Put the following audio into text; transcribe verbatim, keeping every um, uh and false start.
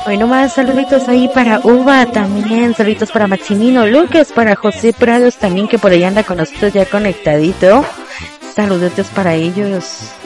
Hoy nomás saluditos ahí para Uva también, saluditos para Maximino Lucas, para José Prados también que por ahí anda con nosotros ya conectadito. Saluditos para ellos.